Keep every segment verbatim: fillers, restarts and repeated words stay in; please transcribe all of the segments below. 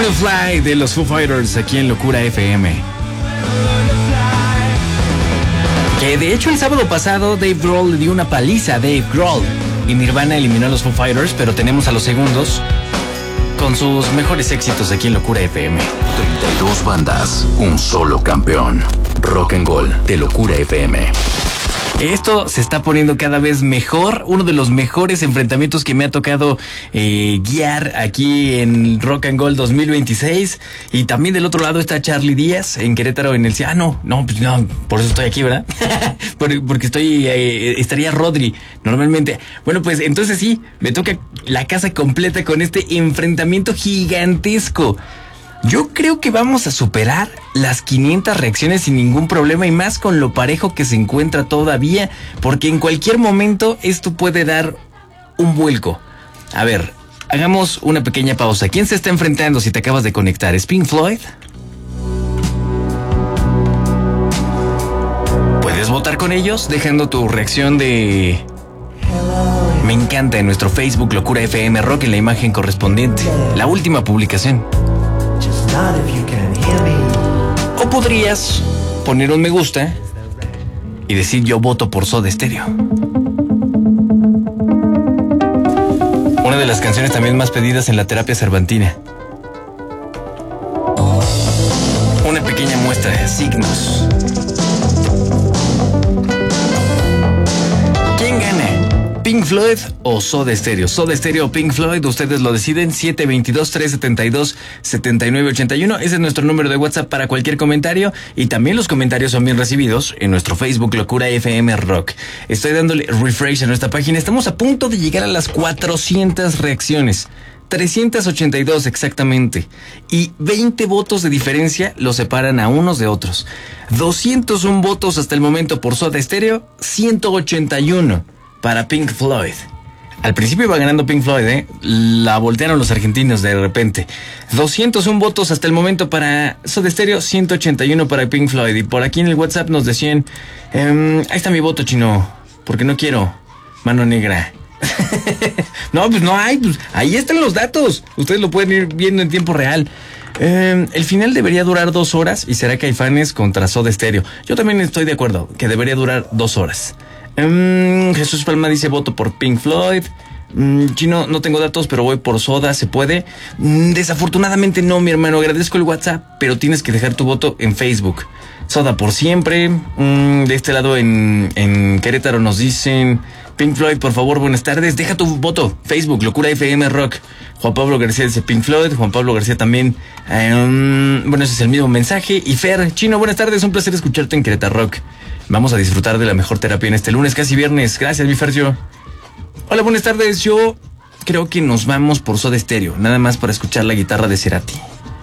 Learn to Fly de los Foo Fighters aquí en Locura F M. Que de hecho el sábado pasado Dave Grohl le dio una paliza a Dave Grohl y Nirvana eliminó a los Foo Fighters, pero tenemos a los segundos con sus mejores éxitos aquí en Locura F M. treinta y dos bandas, un solo campeón. Rock and Gold de Locura F M. Esto se está poniendo cada vez mejor. Uno de los mejores enfrentamientos que me ha tocado eh, guiar aquí en Rock and Gold dos mil veintiséis. Y también del otro lado está Charlie Díaz en Querétaro en el... Ah, no, no, pues no, por eso estoy aquí, ¿verdad? Porque estoy... Eh, estaría Rodri, normalmente. Bueno, pues entonces sí, me toca la casa completa con este enfrentamiento gigantesco. Yo creo que vamos a superar las quinientas reacciones sin ningún problema y más con lo parejo que se encuentra todavía, porque en cualquier momento esto puede dar un vuelco. A ver, hagamos una pequeña pausa. ¿Quién se está enfrentando si te acabas de conectar? ¿Es Pink Floyd? ¿Puedes votar con ellos dejando tu reacción de... Me encanta en nuestro Facebook Locura F M Rock en la imagen correspondiente, la última publicación? O podrías poner un me gusta y decir yo voto por Soda Stereo. Una de las canciones también más pedidas en la terapia cervantina. Una pequeña muestra de signos. ¿Quién gana? ¿Pink Floyd o Soda Stereo? Soda Stereo o Pink Floyd, ustedes lo deciden. Siete veintidós, trescientos setenta y dos, setenta y nueve ochenta y uno. Ese es nuestro número de WhatsApp para cualquier comentario. Y también los comentarios son bien recibidos en nuestro Facebook Locura F M Rock. Estoy dándole refresh a nuestra página. Estamos a punto de llegar a las cuatrocientas reacciones. trescientos ochenta y dos exactamente. Y veinte votos de diferencia los separan a unos de otros. doscientos uno votos hasta el momento por Soda Stereo, ciento ochenta y uno para Pink Floyd. Al principio iba ganando Pink Floyd, ¿eh? La voltearon los argentinos de repente. doscientos uno votos hasta el momento para Soda Stereo, ciento ochenta y uno para Pink Floyd. Y por aquí en el WhatsApp nos decían, ehm, ahí está mi voto, chino, porque no quiero mano negra. No, pues no hay, pues ahí están los datos. Ustedes lo pueden ir viendo en tiempo real. Eh, el final debería durar dos horas y será Caifanes contra Soda Stereo. Yo también estoy de acuerdo que debería durar dos horas. Um, Jesús Palma dice voto por Pink Floyd. Um, Chino, no tengo datos, pero voy por Soda, ¿se puede? Um, desafortunadamente no, mi hermano. Agradezco el WhatsApp, pero tienes que dejar tu voto en Facebook. Soda por siempre. Um, de este lado en, en Querétaro nos dicen Pink Floyd, por favor, buenas tardes. Deja tu voto. Facebook, Locura F M Rock. Juan Pablo García dice Pink Floyd. Juan Pablo García también. Um, bueno, ese es el mismo mensaje. Y Fer, Chino, buenas tardes. Un placer escucharte en Querétaro Rock. Vamos a disfrutar de la mejor terapia en este lunes, casi viernes. Gracias, mi Fercio. Hola, buenas tardes. Yo creo que nos vamos por Soda Stereo, nada más para escuchar la guitarra de Cerati.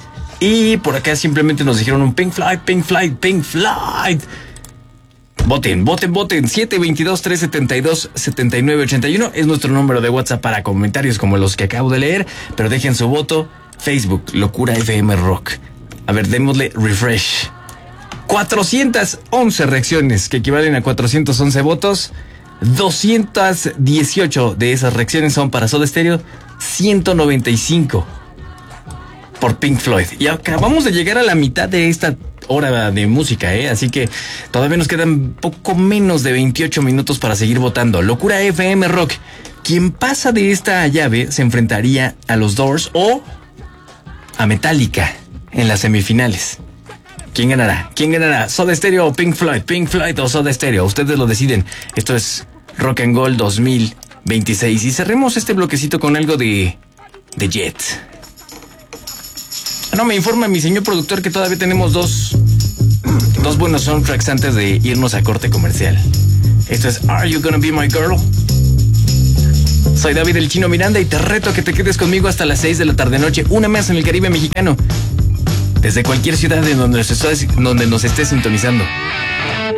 Y por acá simplemente nos dijeron un Pink Floyd, Pink Floyd, Pink Floyd. Voten, voten, voten. siete veintidós, trescientos setenta y dos, setenta y nueve ochenta y uno es nuestro número de WhatsApp para comentarios como los que acabo de leer, pero dejen su voto. Facebook, Locura F M Rock. A ver, démosle refresh. cuatrocientas once reacciones, que equivalen a cuatrocientos once votos. doscientas dieciocho de esas reacciones son para Soda Stereo, ciento noventa y cinco por Pink Floyd. Y acabamos de llegar a la mitad de esta hora de música, ¿eh? Así que todavía nos quedan poco menos de veintiocho minutos para seguir votando. Locura F M Rock. Quien pasa de esta llave se enfrentaría a los Doors o a Metallica en las semifinales. ¿Quién ganará? ¿Quién ganará? ¿Soda Stereo o Pink Floyd? ¿Pink Floyd o Soda Stereo? Ustedes lo deciden. Esto es Rock and Gold dos mil veintiséis. Y cerremos este bloquecito con algo de... de Jet. No, me informa mi señor productor que todavía tenemos dos... dos buenos soundtracks antes de irnos a corte comercial. Esto es Are You Gonna Be My Girl? Soy David el Chino Miranda y te reto a que te quedes conmigo hasta las seis de la tarde noche. Una más en el Caribe mexicano. Desde cualquier ciudad en donde nos estés, donde nos estés sintonizando.